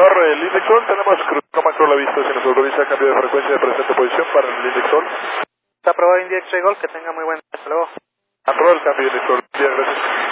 Honor, el Indexol, tenemos crucero macro la vista, si nos autoriza cambio de frecuencia de presente posición para el Indexol. Está aprobado India X-Ray Golf, que tenga muy buen día, hasta luego. Aprobado el cambio de Indexol, bien, gracias.